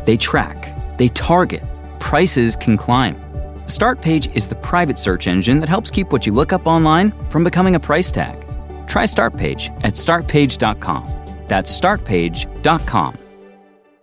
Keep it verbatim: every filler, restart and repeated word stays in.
They track, they target, prices can climb. Startpage is the private search engine that helps keep what you look up online from becoming a price tag. Try Startpage at start page dot com. That's start page dot com.